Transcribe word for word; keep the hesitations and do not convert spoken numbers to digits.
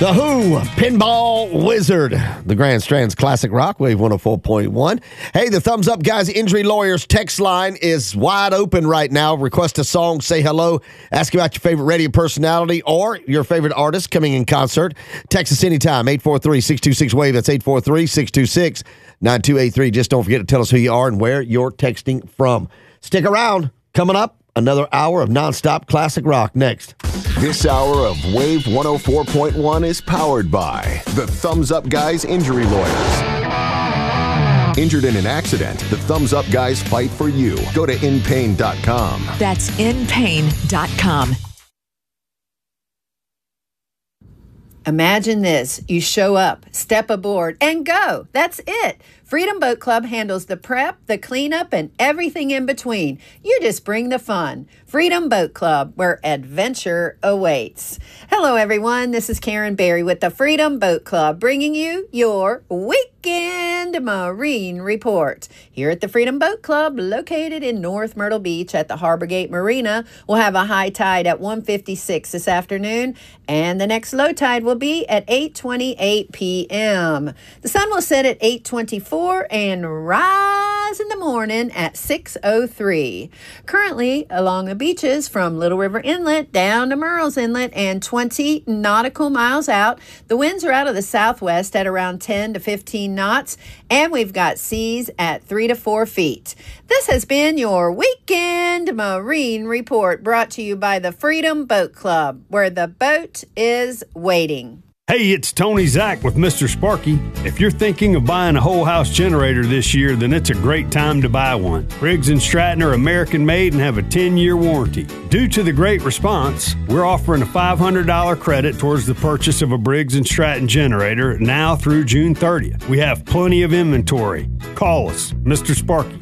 The Who, Pinball Wizard, the Grand Strands Classic Rock, Wave one oh four point one. Hey, the Thumbs Up Guys Injury Lawyers text line is wide open right now. Request a song, say hello, ask about your favorite radio personality or your favorite artist coming in concert. Text us anytime, eight four three, six two six, WAVE. That's eight four three, six two six, nine two eight three. Just don't forget to tell us who you are and where you're texting from. Stick around. Coming up, another hour of nonstop classic rock next. This hour of Wave one oh four point one is powered by the Thumbs Up Guys Injury Lawyers. Injured in an accident, the Thumbs Up Guys fight for you. Go to in pain dot com. That's in pain dot com. Imagine this. You show up, step aboard, and go. That's it. Freedom Boat Club handles the prep, the cleanup, and everything in between. You just bring the fun. Freedom Boat Club, where adventure awaits. Hello, everyone. This is Karen Berry with the Freedom Boat Club, bringing you your Weekend Marine Report. Here at the Freedom Boat Club, located in North Myrtle Beach at the Harbor Gate Marina, we'll have a high tide at one fifty-six this afternoon, and the next low tide will be at eight twenty-eight p.m. The sun will set at eight twenty-four and rise in the morning at six oh three. Currently, along the beaches from Little River Inlet down to Murrells Inlet and twenty nautical miles out, the winds are out of the southwest at around ten to fifteen knots, and we've got seas at three to four feet. This has been your Weekend Marine Report, brought to you by the Freedom Boat Club, where the boat is waiting. Hey, it's Tony Zach with Mister Sparky. If you're thinking of buying a whole house generator this year, then it's a great time to buy one. Briggs and Stratton are American made and have a ten-year warranty. Due to the great response, we're offering a five hundred dollars credit towards the purchase of a Briggs and Stratton generator now through June thirtieth. We have plenty of inventory. Call us, Mister Sparky.